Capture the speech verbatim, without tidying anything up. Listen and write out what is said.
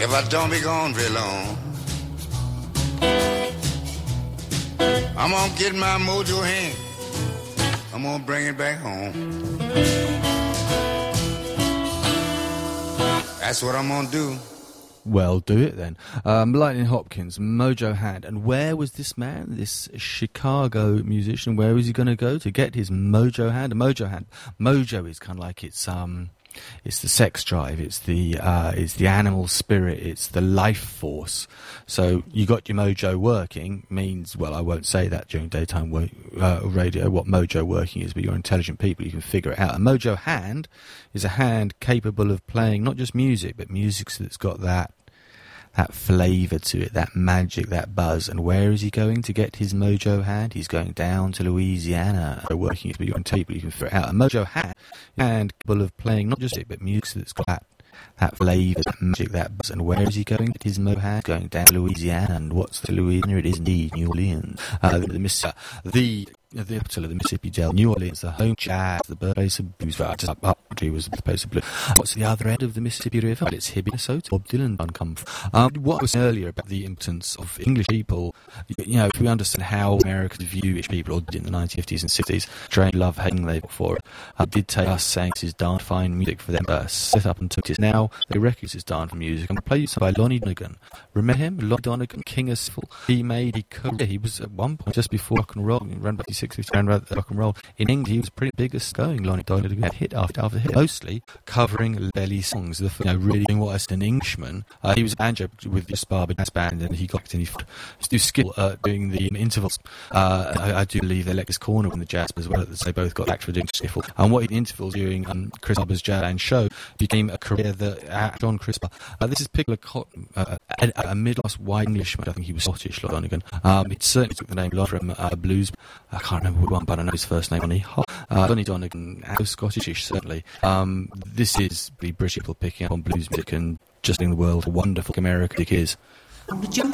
if I don't be gone very long. I'm gonna get my mojo hand, I'm gonna bring it back home. That's what I'm gonna do. Well, do it then. Um, Lightning Hopkins, Mojo Hand. And where was this man, this Chicago musician, where was he going to go to get his Mojo Hand? A Mojo Hand. Mojo is kind of like it's um, it's the sex drive, it's the uh, it's the animal spirit, it's the life force. So you got your mojo working means, well, I won't say that during daytime wo- uh, radio what mojo working is, but you're intelligent people, you can figure it out. A Mojo Hand is a hand capable of playing not just music, but music that's got that that flavour to it, that magic, that buzz. And where is he going to get his Mojo Hand? He's going down to Louisiana. So working with your table, you can figure it out. A Mojo Hand, and capable of playing not just it, but music that's got that, that flavour, that magic, that buzz. And where is he going to get his Mojo Hand? Going down to Louisiana. And what's the Louisiana? It is indeed New Orleans. Uh, the, the, the the capital of the Mississippi Delta, New Orleans, the home jazz, the birthplace of blues. Just up, up was the birthplace of blues. What's the other end of the Mississippi River? Well, it's Hibbing, Minnesota. Bob Dylan done come from. Um, what was earlier about the importance of English people? You know, if we understand how Americans view English people in the nineteen fifties and sixties, train love hating they for it. Uh, did take us saying this is darn fine music for them, uh, set up and took it. Now they recognise it's darn for music. I'm going to play you some by Lonnie Donegan. Remember him? Lonnie Donegan, King of Soul. He made, he could, he was at one point just before rock and roll, around about fifty-six, around about rock and roll. In England, he was pretty biggest going, Lonnie Donegan, had hit after after hit, mostly covering Belly songs. The, you know, really doing what as an Englishman. Uh, he was a banjo with the Sparba Jazz Band, and he got and he do skill uh, doing the intervals. Uh, I, I do believe they let his corner in the jazz as well. They both got back for doing skiffle. And what he did intervals during um, Chris Barber's jazz band show became a career that uh, John Crisper. Uh, this is Pickler, uh, a, a middle-class white Englishman. I think he was Scottish, Lonnie Donegan. Um, it certainly took the name from uh, blues. I can't remember what one, but I know his first name. Lonnie uh, Lonnie Donegan, Scottish certainly. Um, this is the British people picking up on blues music and just in the world, how wonderful America is. On the jump